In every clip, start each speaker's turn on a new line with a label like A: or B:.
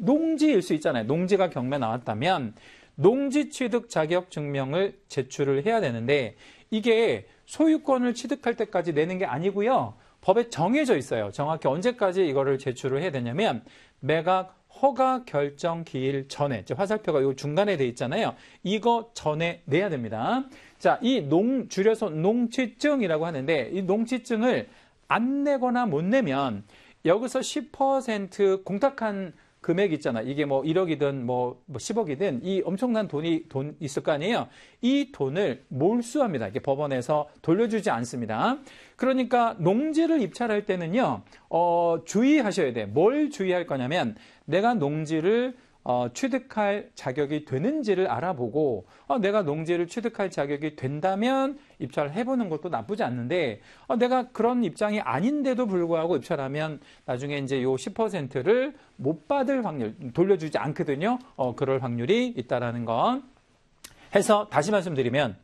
A: 농지일 수 있잖아요. 농지가 경매 나왔다면 농지 취득 자격 증명을 제출을 해야 되는데 이게 소유권을 취득할 때까지 내는 게 아니고요. 법에 정해져 있어요. 정확히 언제까지 이거를 제출을 해야 되냐면 매각 허가 결정 기일 전에, 화살표가 이 중간에 돼 있잖아요. 이거 전에 내야 됩니다. 자, 이 줄여서 농취증이라고 하는데 이 농취증을 안 내거나 못 내면 여기서 10% 공탁한 금액 있잖아. 이게 뭐 1억이든 뭐 10억이든 이 엄청난 돈 있을 거 아니에요. 이 돈을 몰수합니다. 이게 법원에서 돌려주지 않습니다. 그러니까 농지를 입찰할 때는요, 주의하셔야 돼. 뭘 주의할 거냐면 내가 농지를 취득할 자격이 되는지를 알아보고 내가 농지를 취득할 자격이 된다면 입찰을 해보는 것도 나쁘지 않는데 내가 그런 입장이 아닌데도 불구하고 입찰하면 나중에 이제 요 10%를 못 받을 확률, 돌려주지 않거든요. 그럴 확률이 있다라는 건 해서 다시 말씀드리면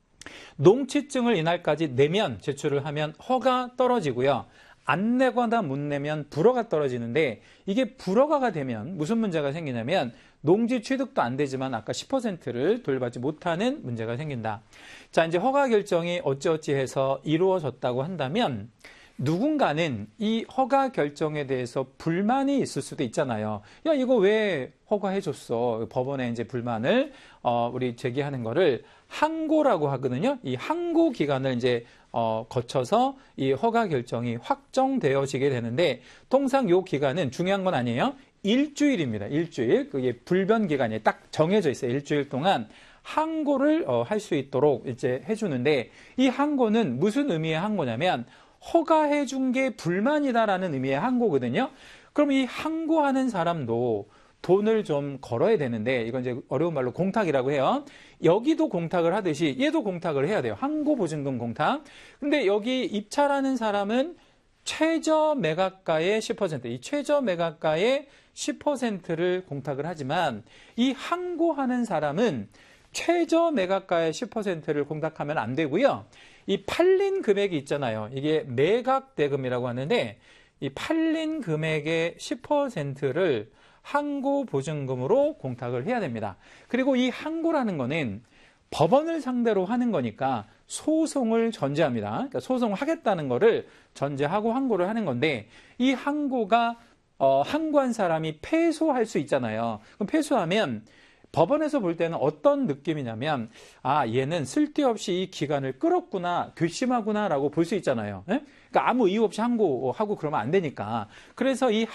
A: 농취증을 이날까지 내면 제출을 하면 허가 떨어지고요. 안 내거나 못 내면 불허가 떨어지는데 이게 불허가가 되면 무슨 문제가 생기냐면 농지 취득도 안 되지만 아까 10%를 돌려받지 못하는 문제가 생긴다. 자, 이제 허가 결정이 어찌어찌 해서 이루어졌다고 한다면 누군가는 이 허가 결정에 대해서 불만이 있을 수도 있잖아요. 야, 이거 왜 허가해줬어? 법원에 이제 불만을 우리 제기하는 거를 항고라고 하거든요. 이 항고 기간을 이제 거쳐서 이 허가 결정이 확정되어지게 되는데 통상 요 기간은 중요한 건 아니에요. 일주일입니다. 일주일. 그게 불변 기간이 딱 정해져 있어요. 일주일 동안 항고를 할 수 있도록 이제 해주는데 이 항고는 무슨 의미의 항고냐면 허가해 준 게 불만이다라는 의미의 항고거든요. 그럼 이 항고하는 사람도 돈을 좀 걸어야 되는데 이건 이제 어려운 말로 공탁이라고 해요. 여기도 공탁을 하듯이 얘도 공탁을 해야 돼요. 항고보증금 공탁. 근데 여기 입찰하는 사람은 최저 매각가의 10%, 이 최저 매각가의 10%를 공탁을 하지만 이 항고하는 사람은 최저 매각가의 10%를 공탁하면 안 되고요. 이 팔린 금액이 있잖아요. 이게 매각대금이라고 하는데 이 팔린 금액의 10%를 항고보증금으로 공탁을 해야 됩니다. 그리고 이 항고라는 거는 법원을 상대로 하는 거니까 소송을 전제합니다. 그러니까 소송을 하겠다는 거를 전제하고 항고를 하는 건데 이 항고가 항고한 사람이 패소할 수 있잖아요. 그럼 패소하면 법원에서 볼 때는 어떤 느낌이냐면 얘는 쓸데없이 이 기간을 끌었구나, 괘씸하구나라고 볼 수 있잖아요. 예? 그러니까 아무 이유 없이 항고하고 그러면 안 되니까. 그래서 이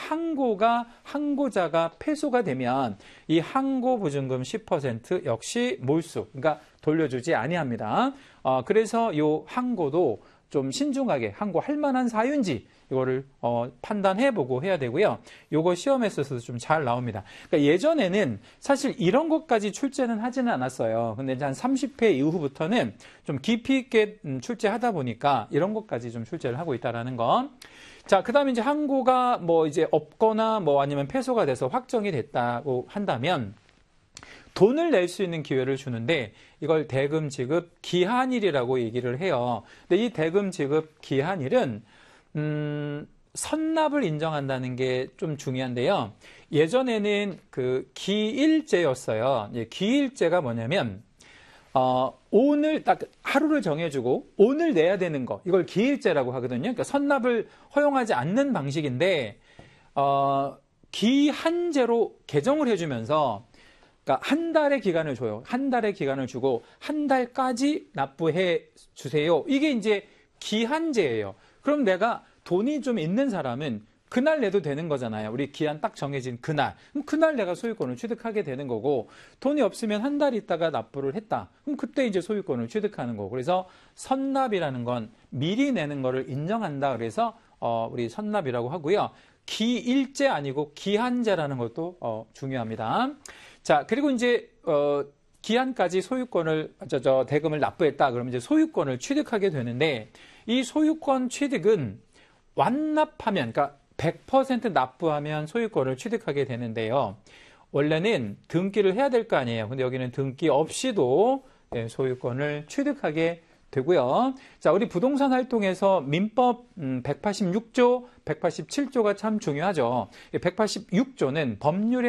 A: 항고자가 패소가 되면 이 항고보증금 10% 역시 몰수, 그러니까 돌려주지 아니합니다. 그래서 이 항고도 좀 신중하게 항고할 만한 사유인지 이거를 판단해보고 해야 되고요. 요거 시험에서도 좀 잘 나옵니다. 그러니까 예전에는 사실 이런 것까지 출제는 하지는 않았어요. 근데 이제 한 30회 이후부터는 좀 깊이 있게 출제하다 보니까 이런 것까지 좀 출제를 하고 있다라는 거. 자, 그 다음에 이제 항고가 뭐 이제 없거나 뭐 아니면 패소가 돼서 확정이 됐다고 한다면 돈을 낼 수 있는 기회를 주는데 이걸 대금 지급 기한일이라고 얘기를 해요. 근데 이 대금 지급 기한일은 선납을 인정한다는 게 좀 중요한데요. 예전에는 그 기일제였어요. 기일제가 뭐냐면 오늘 딱 하루를 정해주고 오늘 내야 되는 거 이걸 기일제라고 하거든요. 그러니까 선납을 허용하지 않는 방식인데 기한제로 개정을 해주면서 그러니까 한 달의 기간을 줘요. 한 달의 기간을 주고 한 달까지 납부해 주세요. 이게 이제 기한제예요. 그럼 내가 돈이 좀 있는 사람은 그날 내도 되는 거잖아요. 우리 기한 딱 정해진 그날. 그럼 그날 내가 소유권을 취득하게 되는 거고 돈이 없으면 한 달 있다가 납부를 했다. 그럼 그때 이제 소유권을 취득하는 거고. 그래서 선납이라는 건 미리 내는 거를 인정한다. 그래서 우리 선납이라고 하고요. 기일제 아니고 기한제라는 것도 중요합니다. 자, 그리고 이제 기한까지 소유권을 대금을 납부했다. 그러면 이제 소유권을 취득하게 되는데 이 소유권 취득은 완납하면 그러니까 100% 납부하면 소유권을 취득하게 되는데요. 원래는 등기를 해야 될 거 아니에요. 근데 여기는 등기 없이도 소유권을 취득하게 되고요. 자, 우리 부동산 활동에서 민법 186조, 187조가 참 중요하죠. 186조는 법률에